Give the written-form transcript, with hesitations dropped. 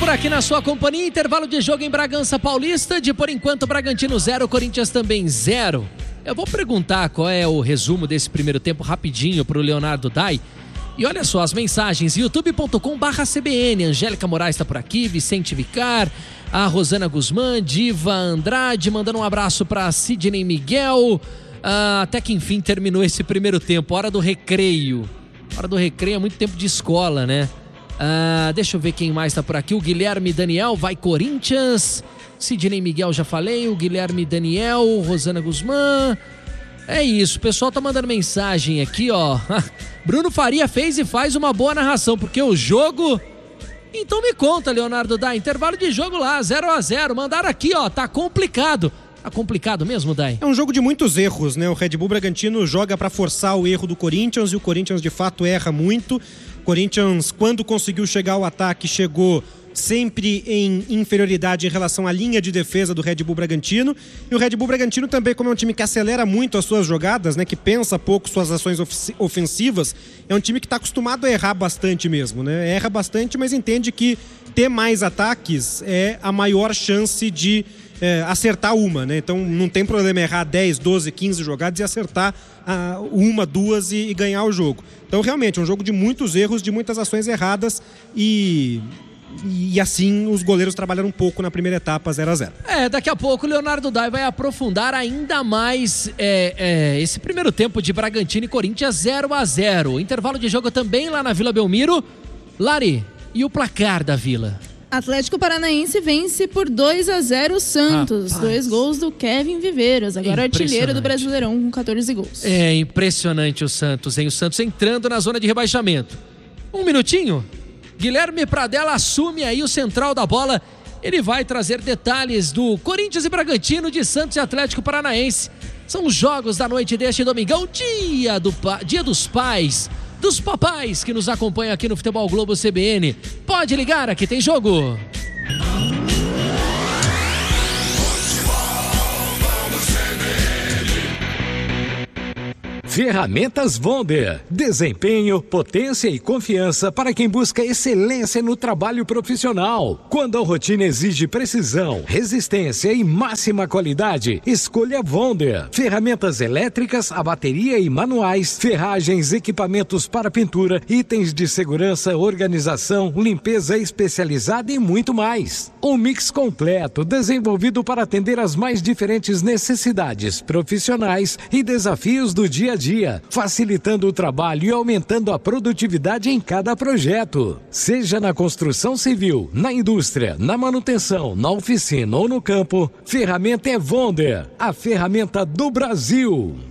por aqui na sua companhia. Intervalo de jogo em Bragança Paulista. De por enquanto, Bragantino 0, Corinthians também 0. Eu vou perguntar qual é o resumo desse primeiro tempo rapidinho pro Leonardo Dai. E olha só as mensagens, youtube.com/CBN. Angélica Moraes está por aqui, Vicente Vicar, a Rosana Guzmán, Diva Andrade, mandando um abraço para Sidney Miguel. Até que enfim terminou esse primeiro tempo, hora do recreio. Hora do recreio é muito tempo de escola, né? Deixa eu ver quem mais está por aqui. O Guilherme Daniel, vai Corinthians. Sidney Miguel já falei, o Guilherme Daniel, Rosana Guzmán. É isso, o pessoal tá mandando mensagem aqui, ó. Bruno Faria fez e faz uma boa narração, porque o jogo... Então me conta, Leonardo Dai, intervalo de jogo lá, 0-0, mandaram aqui, ó, tá complicado. Tá complicado mesmo, Dai? É um jogo de muitos erros, né? O Red Bull Bragantino joga pra forçar o erro do Corinthians e o Corinthians de fato erra muito. O Corinthians, quando conseguiu chegar ao ataque, chegou sempre em inferioridade em relação à linha de defesa do Red Bull Bragantino. E o Red Bull Bragantino também, como é um time que acelera muito as suas jogadas, né, que pensa pouco suas ações ofensivas, é um time que está acostumado a errar bastante mesmo, né? Erra bastante, mas entende que ter mais ataques é a maior chance de acertar uma, né? Então não tem problema errar 10, 12, 15 jogadas e acertar uma, duas e ganhar o jogo. Então realmente é um jogo de muitos erros, de muitas ações erradas e assim os goleiros trabalharam um pouco na primeira etapa, 0-0. Daqui a pouco o Leonardo Dai vai aprofundar ainda mais esse primeiro tempo de Bragantino e Corinthians 0-0. Intervalo de jogo também lá na Vila Belmiro. Lari, e o placar da Vila? Atlético Paranaense vence por 2-0 o Santos. 2 gols do Kevin Viveiros, agora artilheiro do Brasileirão com 14 gols. É impressionante o Santos, hein? O Santos entrando na zona de rebaixamento. Um minutinho. Guilherme Pradella assume aí o central da bola. Ele vai trazer detalhes do Corinthians e Bragantino, de Santos e Atlético Paranaense. São os jogos da noite deste domingão, dia dos pais, dos papais que nos acompanham aqui no Futebol Globo CBN. Pode ligar, aqui tem jogo. Ferramentas Wonder. Desempenho, potência e confiança para quem busca excelência no trabalho profissional. Quando a rotina exige precisão, resistência e máxima qualidade, escolha Wonder. Ferramentas elétricas, a bateria e manuais, ferragens, equipamentos para pintura, itens de segurança, organização, limpeza especializada e muito mais. Um mix completo, desenvolvido para atender às mais diferentes necessidades profissionais e desafios do dia a dia, facilitando o trabalho e aumentando a produtividade em cada projeto. Seja na construção civil, na indústria, na manutenção, na oficina ou no campo, ferramenta é Wonder, a ferramenta do Brasil.